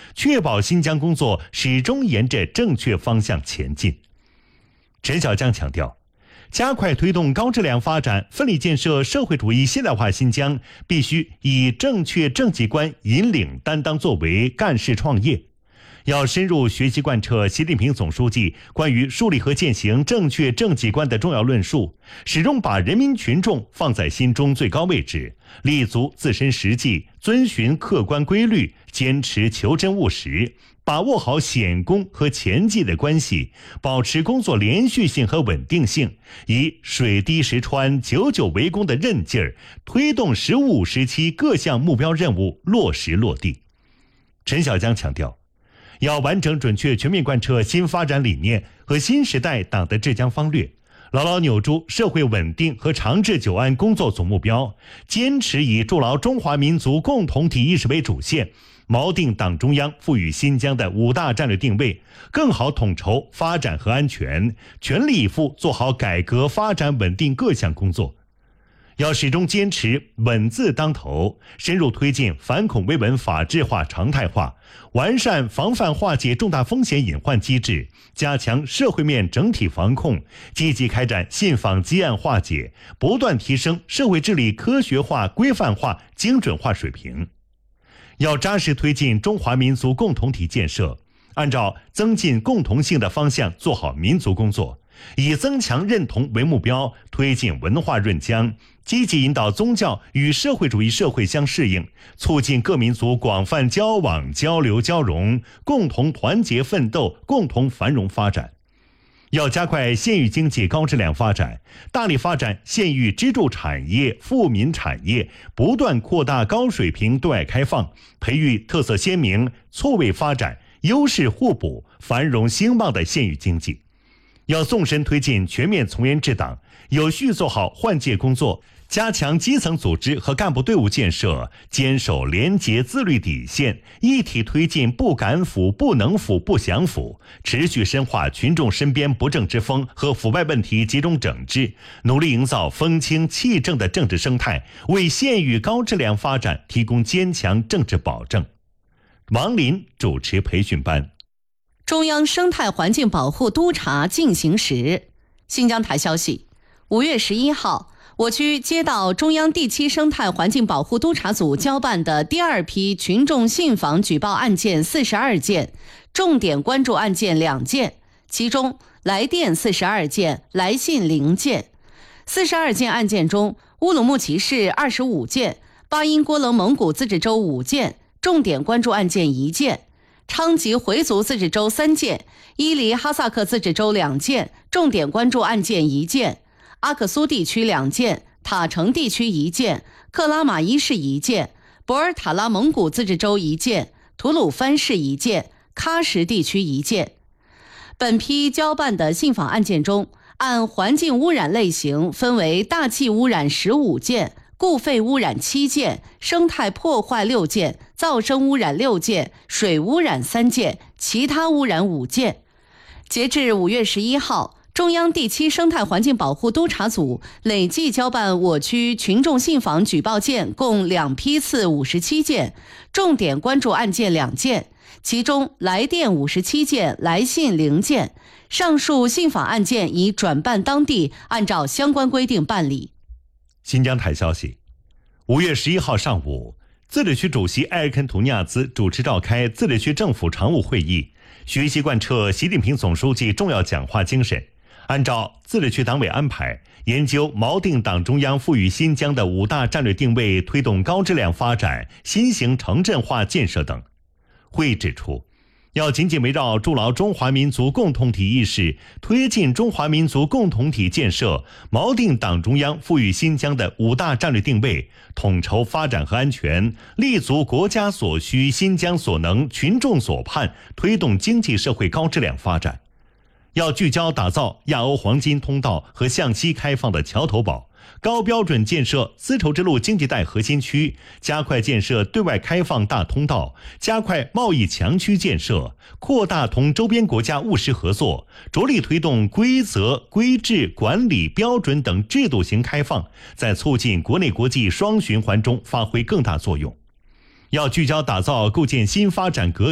确保新疆工作始终沿着正确方向前进。陈小江强调，加快推动高质量发展，奋力建设社会主义现代化新疆，必须以正确政绩观引领担当作为，干事创业。要深入学习贯彻习近平总书记关于树立和践行正确政绩观的重要论述，始终把人民群众放在心中最高位置，立足自身实际，遵循客观规律，坚持求真务实，把握好显功和前绩的关系，保持工作连续性和稳定性，以水滴石穿、久久为功的韧劲儿，推动“十五五”时期各项目标任务落实落地。陈小江强调，要完整准确全面贯彻新发展理念和新时代党的治疆方略，牢牢扭住社会稳定和长治久安工作总目标，坚持以筑牢中华民族共同体意识为主线，锚定党中央赋予新疆的5大战略定位，更好统筹发展和安全，全力以赴做好改革发展稳定各项工作。要始终坚持稳字当头，深入推进反恐维稳法治化常态化，完善防范化解重大风险隐患机制，加强社会面整体防控，积极开展信访积案化解，不断提升社会治理科学化、规范化、精准化水平。要扎实推进中华民族共同体建设，按照增进共同性的方向做好民族工作，以增强认同为目标，推进文化润疆，积极引导宗教与社会主义社会相适应，促进各民族广泛交往、交流、交融，共同团结奋斗，共同繁荣发展。要加快县域经济高质量发展，大力发展县域支柱产业、富民产业，不断扩大高水平对外开放，培育特色鲜明、错位发展、优势互补、繁荣兴旺的县域经济。要纵深推进全面从严治党，有序做好换届工作，加强基层组织和干部队伍建设，坚守廉洁自律底线，一体推进不敢腐、不能腐、不想腐，持续深化群众身边不正之风和腐败问题集中整治，努力营造风清气正的政治生态，为县域高质量发展提供坚强政治保证。王林主持培训班。 中央生态环境保护督查进行时。新疆台消息，5月11号，我区接到中央第7生态环境保护督查组交办的第2批群众信访举报案件42件，重点关注案件2件，其中来电42件，来信0件。42件案件中，乌鲁木齐市25件，巴音郭楞蒙古自治州5件，重点关注案件1件。昌吉回族自治州3件，伊犁哈萨克自治州2件，重点关注案件1件；阿克苏地区2件，塔城地区1件，克拉玛依市1件，博尔塔拉蒙古自治州1件，吐鲁番市1件，喀什地区1件。本批交办的信访案件中，按环境污染类型分为大气污染15件，固废污染7件，生态破坏6件，噪声污染6件，水污染3件，其他污染5件。截至5月11号，中央第7生态环境保护督查组累计交办我区群众信访举报件共2批次57件，重点关注案件2件，其中来电57件，来信0件。上述信访案件已转办当地，按照相关规定办理。 新疆台消息，5月11号上午，自治区主席埃尔肯图尼亚兹主持召开自治区政府常务会议，学习贯彻习近平总书记重要讲话精神，按照自治区党委安排，研究锚定党中央赋予新疆的5大战略定位，推动高质量发展、新型城镇化建设等。会议指出，要紧紧围绕筑牢中华民族共同体意识，推进中华民族共同体建设，锚定党中央赋予新疆的5大战略定位，统筹发展和安全，立足国家所需、新疆所能、群众所盼，推动经济社会高质量发展。要聚焦打造亚欧黄金通道和向西开放的桥头堡，高标准建设丝绸之路经济带核心区，加快建设对外开放大通道，加快贸易强区建设，扩大同周边国家务实合作，着力推动规则、规制、管理、标准等制度型开放，在促进国内国际双循环中发挥更大作用。要聚焦打造构建新发展格